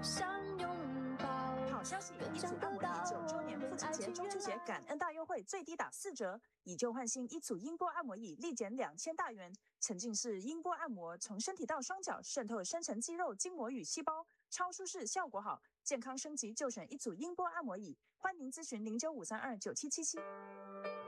想拥抱。 好消息！一组按摩椅9周年父亲节、中秋节感恩大优惠，最低打4折，以旧换新，一组音波按摩椅立减2000大元。沉浸式音波按摩，从身体到双脚，渗透深层肌肉、筋膜与细胞，超舒适，效果好。健康升级就选一组音波按摩椅。欢迎咨询0953297777。